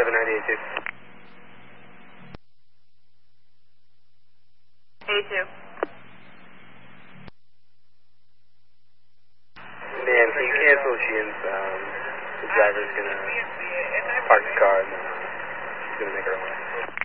798 A2. Man, can you cancel Sheehan's, the driver's gonna park the car and then she's gonna make her own.